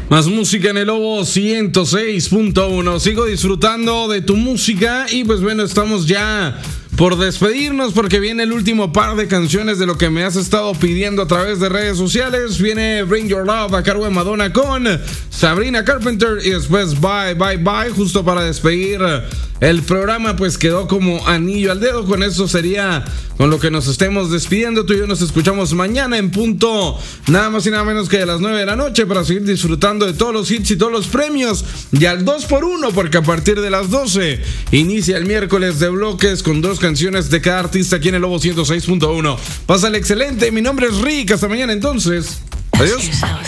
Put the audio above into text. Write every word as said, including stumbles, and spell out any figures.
Más música en el Lobo ciento seis punto uno. Sigo disfrutando de tu música y pues bueno, estamos ya por despedirnos porque viene el último par de canciones de lo que me has estado pidiendo a través de redes sociales. Viene Bring Your Love a cargo de Madonna con Sabrina Carpenter y después Bye Bye Bye, justo para despedir el programa. Pues quedó como anillo al dedo. Con eso sería con lo que nos estemos despidiendo. Tú y yo nos escuchamos mañana en punto, nada más y nada menos que de las nueve de la noche, para seguir disfrutando de todos los hits y todos los premios y al dos por uno, porque a partir de las doce inicia el miércoles de bloques con dos canciones de cada artista aquí en el Lobo ciento seis punto uno. Pásale excelente, mi nombre es Rick, hasta mañana entonces. Adiós.